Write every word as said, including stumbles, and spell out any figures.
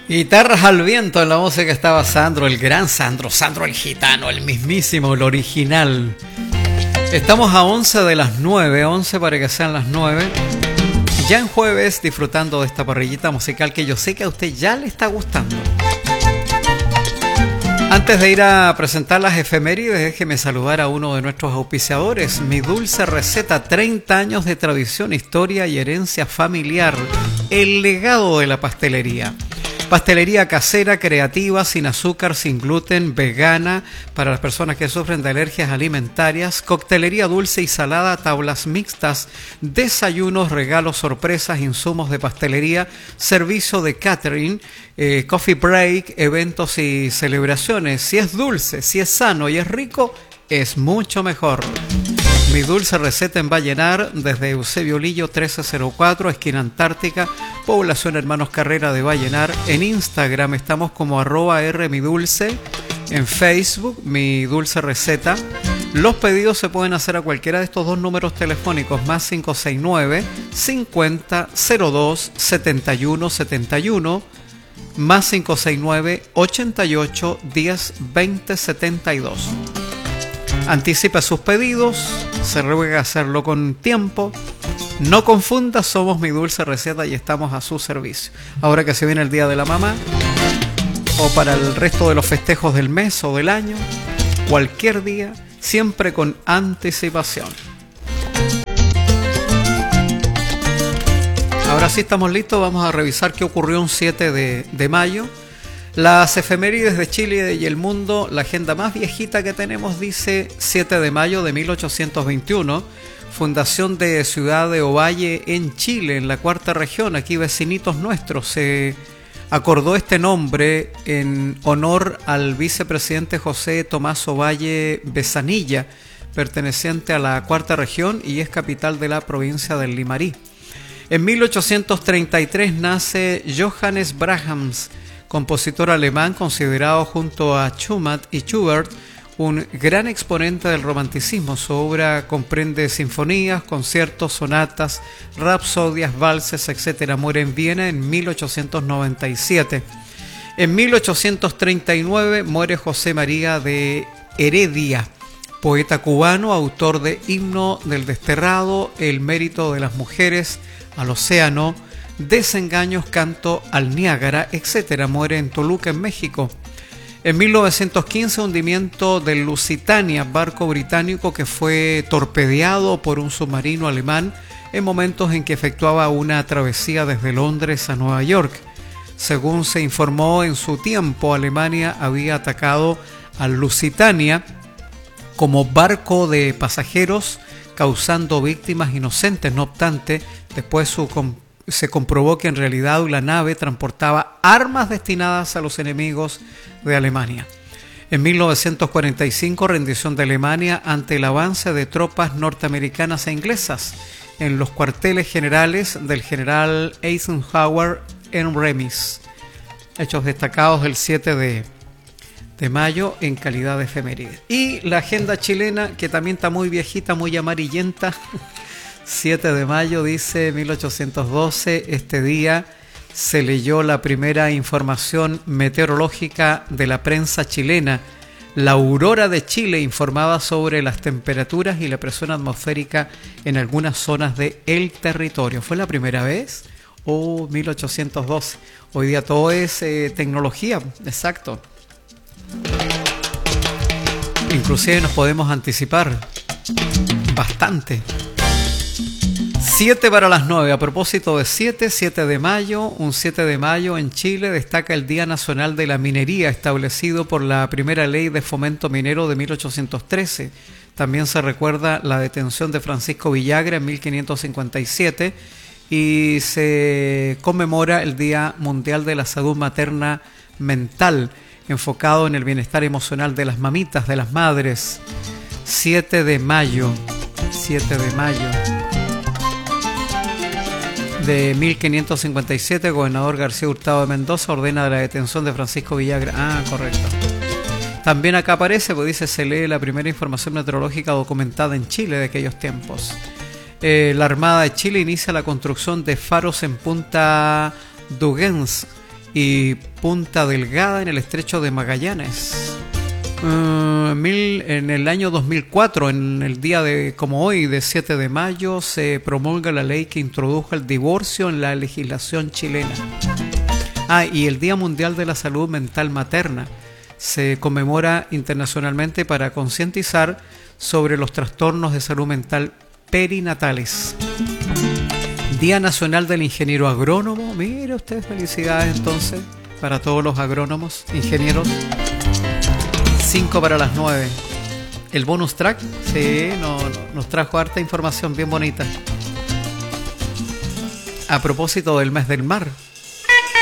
Guitarras al viento, en la música estaba Sandro, el gran Sandro, Sandro el gitano, el mismísimo, el original. Estamos a once de las nueve, once para que sean las nueve. Ya en jueves, disfrutando de esta parrillita musical que yo sé que a usted ya le está gustando. Antes de ir a presentar las efemérides, déjeme saludar a uno de nuestros auspiciadores. Mi Dulce Receta, treinta años de tradición, historia y herencia familiar. El legado de la pastelería. Pastelería casera, creativa, sin azúcar, sin gluten, vegana, para las personas que sufren de alergias alimentarias, coctelería dulce y salada, tablas mixtas, desayunos, regalos, sorpresas, insumos de pastelería, servicio de catering, eh, coffee break, eventos y celebraciones. Si es dulce, si es sano y es rico, es mucho mejor. Mi Dulce Receta en Vallenar, desde Eusebio Lillo trece cero cuatro, esquina Antártica, población Hermanos Carrera de Vallenar. En Instagram estamos como arroba rmidulce, en Facebook Mi Dulce Receta. Los pedidos se pueden hacer a cualquiera de estos dos números telefónicos, más cinco seis nueve, cincuenta, cero dos, setenta y uno setenta y uno, más cinco seis nueve, ochenta y ocho, diez, veinte, setenta y dos. Anticipa sus pedidos, se ruega hacerlo con tiempo. No confunda, somos Mi Dulce Receta y estamos a su servicio. Ahora que se viene el Día de la Mamá, o para el resto de los festejos del mes o del año, cualquier día, siempre con anticipación. Ahora sí estamos listos, vamos a revisar qué ocurrió un siete de mayo. Las efemérides de Chile y el mundo, la agenda más viejita que tenemos dice siete de mayo de mil ochocientos veintiuno, fundación de Ciudad de Ovalle en Chile, en la cuarta región, aquí vecinitos nuestros. Se acordó este nombre en honor al vicepresidente José Tomás Ovalle Besanilla, perteneciente a la cuarta región y es capital de la provincia del Limarí. En mil ochocientos treinta y tres nace Johannes Brahms, compositor alemán considerado junto a Schumann y Schubert un gran exponente del romanticismo. Su obra comprende sinfonías, conciertos, sonatas, rapsodias, valses, etcétera. Muere en Viena en mil ochocientos noventa y siete. En mil ochocientos treinta y nueve muere José María de Heredia, poeta cubano, autor de Himno del Desterrado, El mérito de las mujeres, Al océano, Desengaños, Canto al Niágara, etcétera. Muere en Toluca, en México. En mil novecientos quince, hundimiento del Lusitania, barco británico que fue torpedeado por un submarino alemán en momentos en que efectuaba una travesía desde Londres a Nueva York. Según se informó en su tiempo, Alemania había atacado al Lusitania como barco de pasajeros, causando víctimas inocentes. No obstante, después su se comprobó que en realidad la nave transportaba armas destinadas a los enemigos de Alemania. En mil novecientos cuarenta y cinco, rendición de Alemania ante el avance de tropas norteamericanas e inglesas en los cuarteles generales del general Eisenhower en Remis. Hechos destacados del siete de mayo en calidad de efeméride. Y la agenda chilena, que también está muy viejita, muy amarillenta. siete de mayo, dice mil ochocientos doce, este día se leyó la primera información meteorológica de la prensa chilena. La Aurora de Chile informaba sobre las temperaturas y la presión atmosférica en algunas zonas del territorio. ¿Fue la primera vez? Oh, mil ochocientos doce. Hoy día todo es eh, tecnología, exacto. Inclusive nos podemos anticipar bastante. siete para las nueve. A propósito de siete, siete de mayo, un siete de mayo en Chile destaca el Día Nacional de la Minería, establecido por la primera ley de fomento minero de mil ochocientos trece. También se recuerda la detención de Francisco Villagra en mil quinientos cincuenta y siete y se conmemora el Día Mundial de la Salud Materna Mental, enfocado en el bienestar emocional de las mamitas, de las madres. siete de mayo, siete de mayo. De mil quinientos cincuenta y siete, gobernador García Hurtado de Mendoza ordena la detención de Francisco Villagra. Ah, correcto. También acá aparece, pues dice, se lee la primera información meteorológica documentada en Chile de aquellos tiempos. Eh, la Armada de Chile inicia la construcción de faros en Punta Duguens, y Punta Delgada en el estrecho de Magallanes. Uh, mil, en el año dos mil cuatro, en el día de como hoy, de siete de mayo, se promulga la ley que introdujo el divorcio en la legislación chilena. Ah, y el Día Mundial de la Salud Mental Materna se conmemora internacionalmente para concientizar sobre los trastornos de salud mental perinatales. Día Nacional del Ingeniero Agrónomo. Mire usted, felicidades entonces para todos los agrónomos, ingenieros. cinco para las nueve. El bonus track, sí, no, no, nos trajo harta información bien bonita. A propósito del mes del mar.